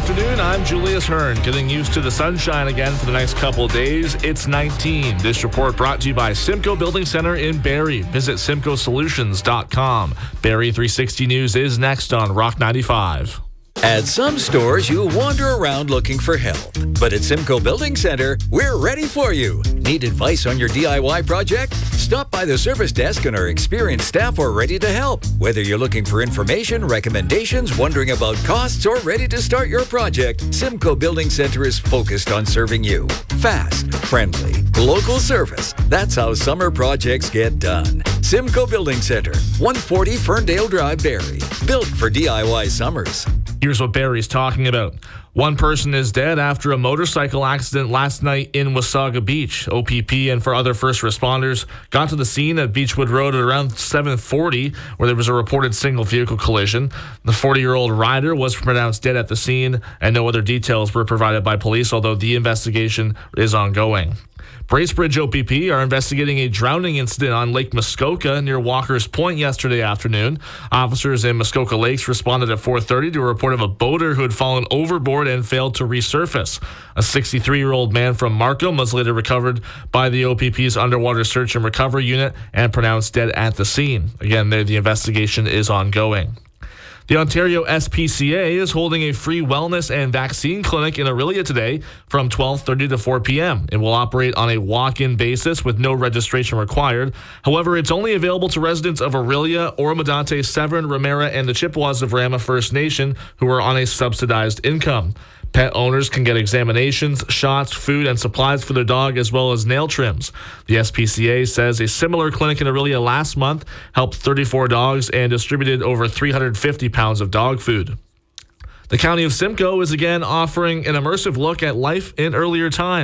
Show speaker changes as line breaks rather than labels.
afternoon. I'm Julius Hearn, getting used to the sunshine again for the next couple of days. It's 19. This report brought to you by Simcoe Building Center in Barrie. Visit simcoesolutions.com. Barrie 360 News is next on Rock 95.
At some stores, you wander around looking for help. But at Simcoe Building Center, we're ready for you. Need advice on your DIY project? Stop by the service desk and our experienced staff are ready to help. Whether you're looking for information, recommendations, wondering about costs, or ready to start your project, Simcoe Building Center is focused on serving you. Fast, friendly, local service. That's how summer projects get done. Simcoe Building Center, 140 Ferndale Drive, Barrie. Built for DIY summers.
Here's what Barrie's talking about. One person is dead after a motorcycle accident last night in Wasaga Beach. OPP and for other first responders got to the scene at Beechwood Road at around 7:40, where there was a reported single vehicle collision. The 40-year-old rider was pronounced dead at the scene, and no other details were provided by police, although the investigation is ongoing. Bracebridge OPP are investigating a drowning incident on Lake Muskoka near Walker's Point yesterday afternoon. Officers in Muskoka Lakes responded at 4:30 to a report of a boater who had fallen overboard and failed to resurface. A 63-year-old man from Markham was later recovered by the OPP's underwater search and recovery unit and pronounced dead at the scene. Again, the investigation is ongoing. The Ontario SPCA is holding a free wellness and vaccine clinic in Orillia today from 12:30 to 4 p.m. It will operate on a walk-in basis with no registration required. However, it's only available to residents of Orillia, Oro-Medonte, Severn, Ramera, and the Chippewas of Rama First Nation who are on a subsidized income. Pet owners can get examinations, shots, food, and supplies for their dog, as well as nail trims. The SPCA says a similar clinic in Orillia last month helped 34 dogs and distributed over 350 pounds of dog food. The County of Simcoe is again offering an immersive look at life in earlier times.